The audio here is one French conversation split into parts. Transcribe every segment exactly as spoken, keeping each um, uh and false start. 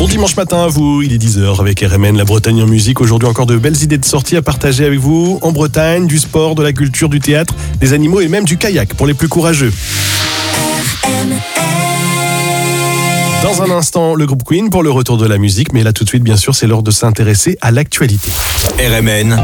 Bon dimanche matin à vous, il est dix heures avec R M N, la Bretagne en musique. Aujourd'hui encore de belles idées de sortie à partager avec vous. En Bretagne, du sport, de la culture, du théâtre, des animaux et même du kayak pour les plus courageux. Dans un instant, le groupe Queen pour le retour de la musique. Mais là tout de suite, bien sûr, c'est l'heure de s'intéresser à l'actualité. R M N,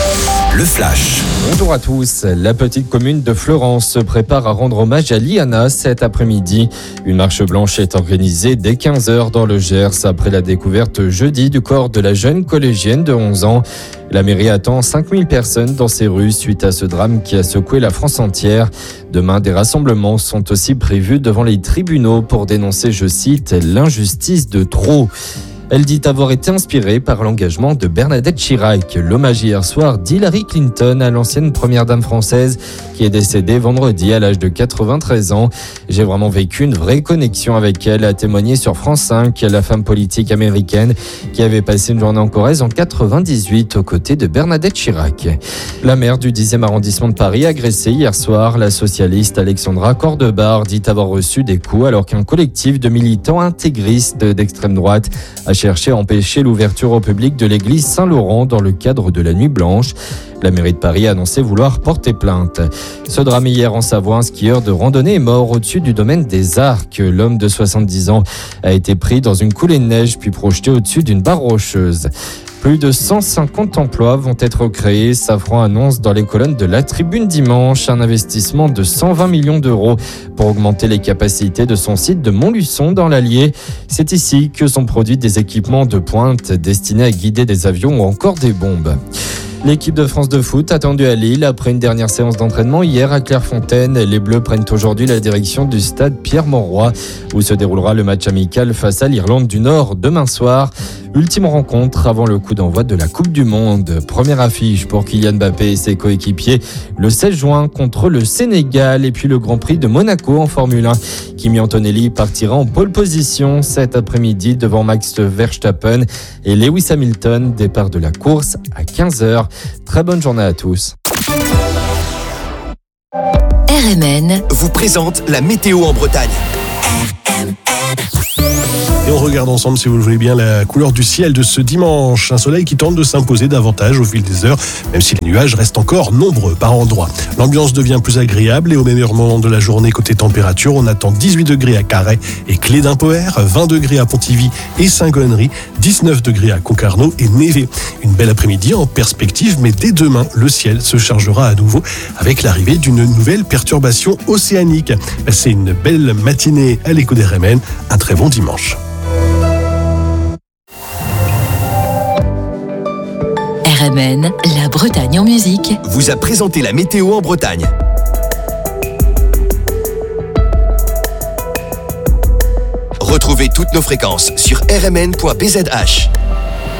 le flash. Bonjour à tous. La petite commune de Fleurance se prépare à rendre hommage à Liana cet après-midi. Une marche blanche est organisée dès quinze heures dans le Gers après la découverte jeudi du corps de la jeune collégienne de onze ans. La mairie attend cinq mille personnes dans ses rues suite à ce drame qui a secoué la France entière. Demain, des rassemblements sont aussi prévus devant les tribunaux pour dénoncer, je cite, l'injustice de trop. Elle dit avoir été inspirée par l'engagement de Bernadette Chirac. L'hommage hier soir d'Hillary Clinton à l'ancienne première dame française qui est décédée vendredi à l'âge de quatre-vingt-treize ans. J'ai vraiment vécu une vraie connexion avec elle, a témoigné sur France cinq la femme politique américaine qui avait passé une journée en Corrèze en quatre-vingt-dix-huit aux côtés de Bernadette Chirac. La maire du dixième arrondissement de Paris agressée hier soir. La socialiste Alexandra Cordebar dit avoir reçu des coups alors qu'un collectif de militants intégristes d'extrême droite a cherché à empêcher l'ouverture au public de l'église Saint-Laurent dans le cadre de la Nuit Blanche. La mairie de Paris a annoncé vouloir porter plainte. Ce drame hier en Savoie, un skieur de randonnée est mort au-dessus du domaine des Arcs. L'homme de soixante-dix ans a été pris dans une coulée de neige puis projeté au-dessus d'une barre rocheuse. Plus de cent cinquante emplois vont être créés. Safran annonce dans les colonnes de La Tribune dimanche un investissement de cent vingt millions d'euros pour augmenter les capacités de son site de Montluçon dans l'Allier. C'est ici que sont produits des équipements de pointe destinés à guider des avions ou encore des bombes. L'équipe de France de foot attendue à Lille après une dernière séance d'entraînement hier à Clairefontaine. Les Bleus prennent aujourd'hui la direction du stade Pierre-Mauroy où se déroulera le match amical face à l'Irlande du Nord demain soir. Ultime rencontre avant le coup d'envoi de la Coupe du Monde. Première affiche pour Kylian Mbappé et ses coéquipiers le seize juin contre le Sénégal et puis le Grand Prix de Monaco en Formule un. Kimi Antonelli partira en pole position cet après-midi devant Max Verstappen et Lewis Hamilton. Départ de la course à quinze heures. Très bonne journée à tous. R M N vous présente la météo en Bretagne. Et on regarde ensemble, si vous le voulez bien, la couleur du ciel de ce dimanche. Un soleil qui tente de s'imposer davantage au fil des heures, même si les nuages restent encore nombreux par endroits. L'ambiance devient plus agréable et au meilleur moment de la journée, côté température, on attend dix-huit degrés à Carhaix et Cléden-Poher, vingt degrés à Pontivy et Saint-Gonnery, dix-neuf degrés à Concarneau et Névé. Une belle après-midi en perspective, mais dès demain, le ciel se chargera à nouveau avec l'arrivée d'une nouvelle perturbation océanique. Passez une belle matinée à l'écoute des R M N. Un très bon dimanche. R M N, la Bretagne en musique, vous a présenté la météo en Bretagne. Retrouvez toutes nos fréquences sur r m n point b z h.